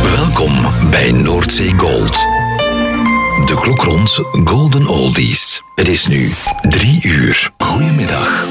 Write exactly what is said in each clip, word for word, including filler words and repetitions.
Welkom bij Noordzee Gold. De klok rond Golden Oldies. Het is nu drie uur. Goedemiddag.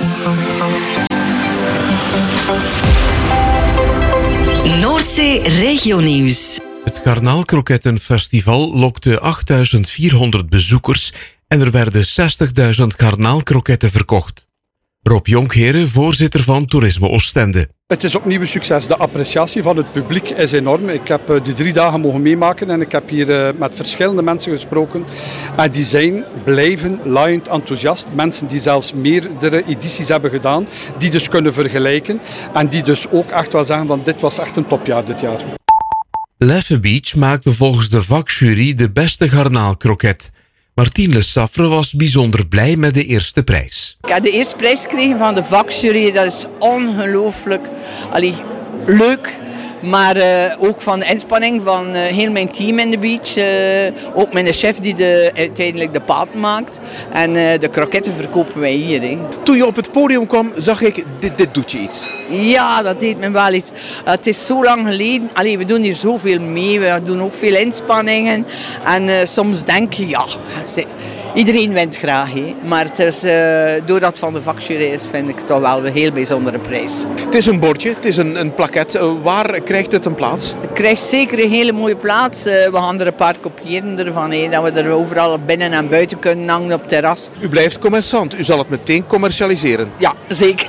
Noordzee Regionieuws. Het Garnaalkrokettenfestival lokte achtduizend vierhonderd bezoekers en er werden zestigduizend garnaalkroketten verkocht. Rob Jonkheren, voorzitter van Toerisme Oostende. Het is opnieuw een succes. De appreciatie van het publiek is enorm. Ik heb die drie dagen mogen meemaken en ik heb hier met verschillende mensen gesproken. En die zijn blijven laaiend enthousiast. Mensen die zelfs meerdere edities hebben gedaan, die dus kunnen vergelijken. En die dus ook echt wel zeggen van dit was echt een topjaar dit jaar. Leffe Beach maakte volgens de vakjury de beste garnaalkroket. Martien Le Saffre was bijzonder blij met de eerste prijs. Ik heb de eerste prijs gekregen van de vakjury. Dat is ongelooflijk allee, leuk. Maar uh, ook van de inspanning van uh, heel mijn team in de beach. Uh, ook mijn chef die de, uiteindelijk de paten maakt. En uh, de kroketten verkopen wij hier. Hè. Toen je op het podium kwam, zag ik, dit, dit doet je iets. Ja, dat deed me wel iets. Uh, het is zo lang geleden. Allee, we doen hier zoveel mee. We doen ook veel inspanningen. En uh, soms denk je, ja... Ze, Iedereen wint graag, he. Maar het is, uh, doordat het van de vakjury is, vind ik het toch wel een heel bijzondere prijs. Het is een bordje, het is een, een plaquette. Uh, waar krijgt het een plaats? Het krijgt zeker een hele mooie plaats. Uh, we gaan er een paar kopiëren ervan, he, dat we er overal binnen en buiten kunnen hangen op het terras. U blijft commerçant, u zal het meteen commercialiseren. Ja, zeker.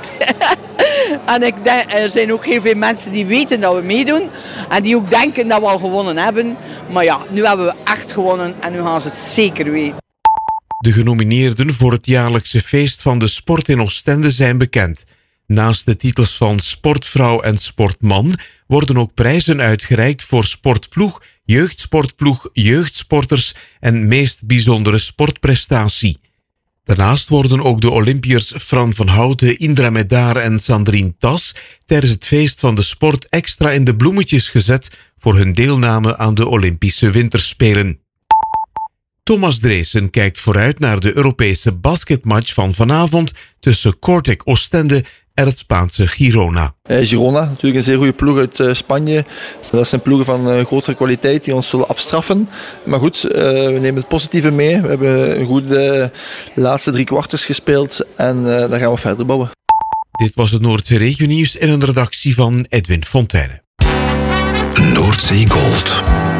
En ik denk, er zijn ook heel veel mensen die weten dat we meedoen. En die ook denken dat we al gewonnen hebben. Maar ja, nu hebben we echt gewonnen en nu gaan ze het zeker weten. De genomineerden voor het jaarlijkse feest van de sport in Oostende zijn bekend. Naast de titels van sportvrouw en sportman worden ook prijzen uitgereikt voor sportploeg, jeugdsportploeg, jeugdsporters en meest bijzondere sportprestatie. Daarnaast worden ook de Olympiërs Fran van Houten, Indra Medar en Sandrine Tas tijdens het feest van de sport extra in de bloemetjes gezet voor hun deelname aan de Olympische Winterspelen. Thomas Dreesen kijkt vooruit naar de Europese basketmatch van vanavond tussen Cortec Oostende en het Spaanse Girona. Uh, Girona, natuurlijk een zeer goede ploeg uit uh, Spanje. Dat zijn ploegen van uh, grotere kwaliteit die ons zullen afstraffen. Maar goed, uh, we nemen het positieve mee. We hebben een goede uh, laatste drie kwarters gespeeld en uh, daar gaan we verder bouwen. Dit was het Noordzee Regionieuws in een redactie van Edwin Fontijne. Noordzee Gold.